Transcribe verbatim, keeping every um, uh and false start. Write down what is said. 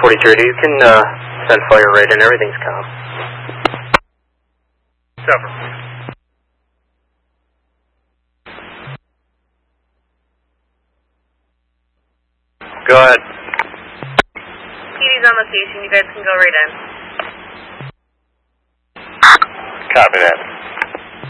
forty-three, you can uh, send fire rate and everything's calm. Cover. Go ahead. P D's on location, you guys can go right in. Copy that.